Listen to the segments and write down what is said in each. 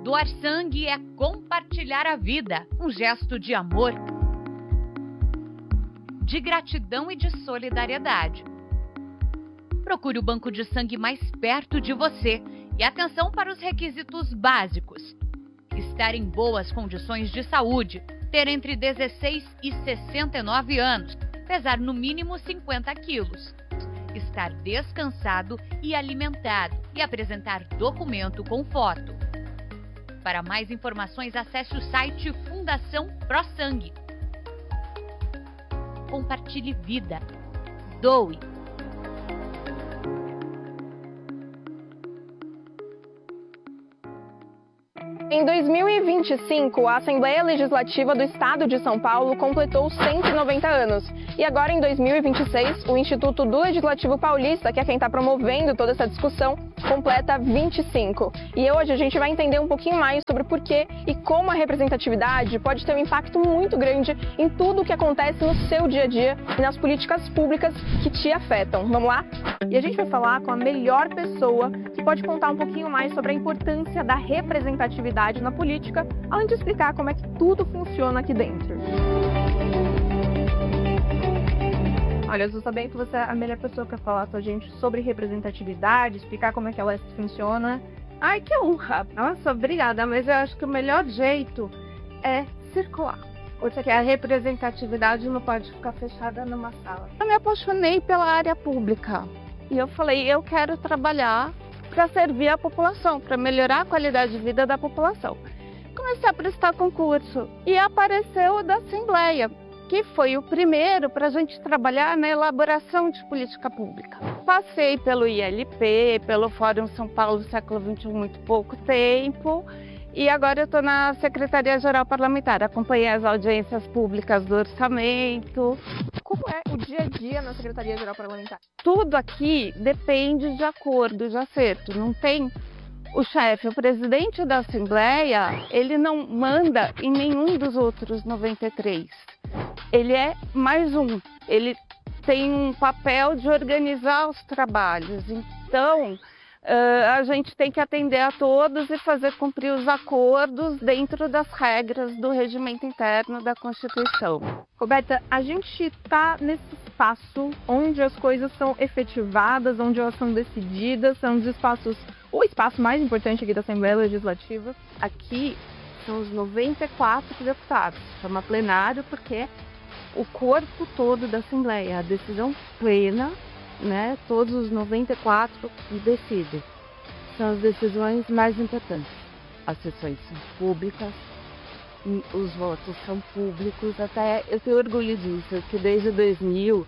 Doar sangue é compartilhar a vida, um gesto de amor, de gratidão e de solidariedade. Procure o banco de sangue mais perto de você e atenção para os requisitos básicos. Estar em boas condições de saúde, ter entre 16 e 69 anos, pesar no mínimo 50 quilos, estar descansado e alimentado e apresentar documento com foto. Para mais informações, acesse o site Fundação Pro Sangue. Compartilhe vida. Doe. Em 2025, a Assembleia Legislativa do Estado de São Paulo completou 190 anos. E agora, em 2026, o Instituto do Legislativo Paulista, que é quem está promovendo toda essa discussão, completa 25. E hoje a gente vai entender um pouquinho mais sobre o porquê e como a representatividade pode ter um impacto muito grande em tudo o que acontece no seu dia a dia e nas políticas públicas que te afetam. Vamos lá? E a gente vai falar com a melhor pessoa que pode contar um pouquinho mais sobre a importância da representatividade na política, além de explicar como é que tudo funciona aqui dentro. Olha, eu estou sabendo que você é a melhor pessoa para falar com a gente sobre representatividade, explicar como é que ela funciona. Ai, que honra! Nossa, obrigada, mas eu acho que o melhor jeito é circular. Porque a representatividade não pode ficar fechada numa sala. Eu me apaixonei pela área pública e eu falei, eu quero trabalhar para servir a população, para melhorar a qualidade de vida da população. Comecei a prestar concurso e apareceu o da Assembleia, que foi o primeiro para a gente trabalhar na elaboração de política pública. Passei pelo ILP, pelo Fórum São Paulo Século XXI muito pouco tempo, e agora eu estou na Secretaria-Geral Parlamentar, acompanhei as audiências públicas do orçamento. Como é o dia a dia na Secretaria-Geral Parlamentar? Tudo aqui depende de acordo, de acerto, não tem o chefe, o presidente da Assembleia, ele não manda em nenhum dos outros 93. Ele é mais um, ele tem um papel de organizar os trabalhos, então a gente tem que atender a todos e fazer cumprir os acordos dentro das regras do regimento interno da Constituição. Roberta, a gente está nesse espaço onde as coisas são efetivadas, onde elas são decididas, são os espaços, o espaço mais importante aqui da Assembleia Legislativa. Aqui são os 94 deputados, chama plenário porque é o corpo todo da Assembleia, a decisão plena, né? Todos os 94 decidem. São as decisões mais importantes. As sessões são públicas, os votos são públicos, até eu tenho orgulho disso, que desde 2000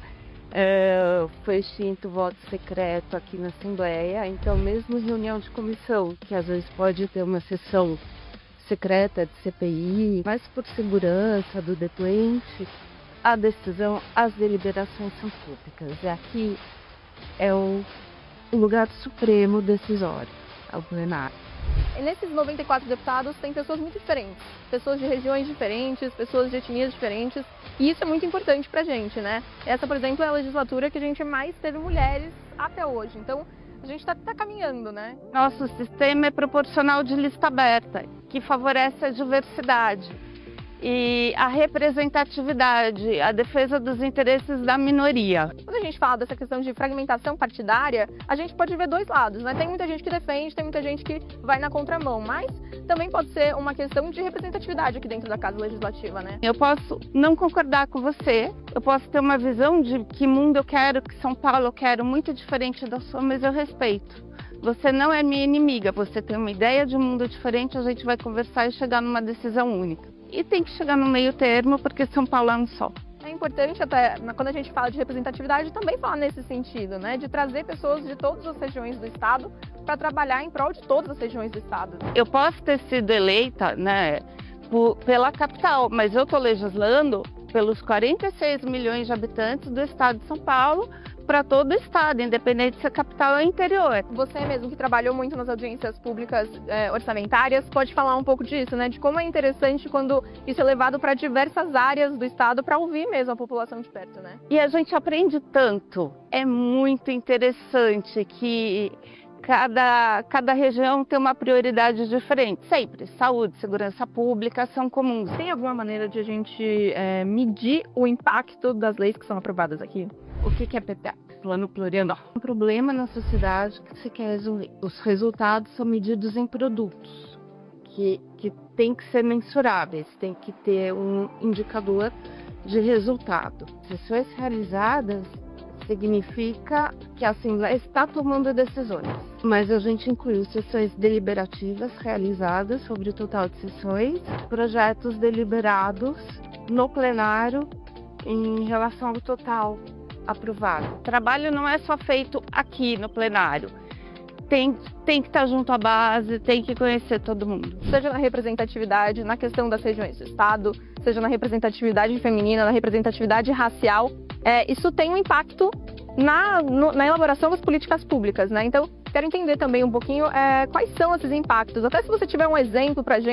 foi extinto o voto secreto aqui na Assembleia, então mesmo reunião de comissão, que às vezes pode ter uma sessão secreta de CPI, mas por segurança do depoente, a decisão, as deliberações são públicas. E aqui é o lugar supremo decisório, é o plenário. E nesses 94 deputados tem pessoas muito diferentes, pessoas de regiões diferentes, pessoas de etnias diferentes, e isso é muito importante pra gente, né? Essa, por exemplo, é a legislatura que a gente mais teve mulheres até hoje, então a gente tá caminhando, né? Nosso sistema é proporcional de lista aberta, que favorece a diversidade e a representatividade, a defesa dos interesses da minoria. Quando a gente fala dessa questão de fragmentação partidária, a gente pode ver dois lados, né? Tem muita gente que defende, tem muita gente que vai na contramão, mas também pode ser uma questão de representatividade aqui dentro da Casa Legislativa, né? Eu posso não concordar com você, eu posso ter uma visão de que mundo eu quero, que São Paulo eu quero, muito diferente da sua, mas eu respeito. Você não é minha inimiga, você tem uma ideia de um mundo diferente, a gente vai conversar e chegar numa decisão única. E tem que chegar no meio termo, porque São Paulo é um só. É importante até, quando a gente fala de representatividade, também falar nesse sentido, né? De trazer pessoas de todas as regiões do estado para trabalhar em prol de todas as regiões do estado. Eu posso ter sido eleita, né, pela capital, mas eu estou legislando pelos 46 milhões de habitantes do estado de São Paulo, para todo o estado, independente se a capital é interior. Você mesmo que trabalhou muito nas audiências públicas orçamentárias, pode falar um pouco disso, né? De como é interessante quando isso é levado para diversas áreas do estado para ouvir mesmo a população de perto, né? E a gente aprende tanto. É muito interessante que Cada região tem uma prioridade diferente, sempre. Saúde, segurança pública são comuns. Tem alguma maneira de a gente medir o impacto das leis que são aprovadas aqui? O que é PPA? Plano Plurianual. Um problema na sociedade que se quer resolver. Os resultados são medidos em produtos, que tem que ser mensuráveis, tem que ter um indicador de resultado. Sessões realizadas significa que a Assembleia está tomando decisões, mas a gente incluiu sessões deliberativas realizadas sobre o total de sessões, projetos deliberados no plenário em relação ao total aprovado. O trabalho não é só feito aqui no plenário. Tem que estar junto à base, tem que conhecer todo mundo. Seja na representatividade, na questão das regiões do Estado, seja na representatividade feminina, na representatividade racial, isso tem um impacto na elaboração das políticas públicas, né? Então, quero entender também um pouquinho quais são esses impactos. Até se você tiver um exemplo para a gente.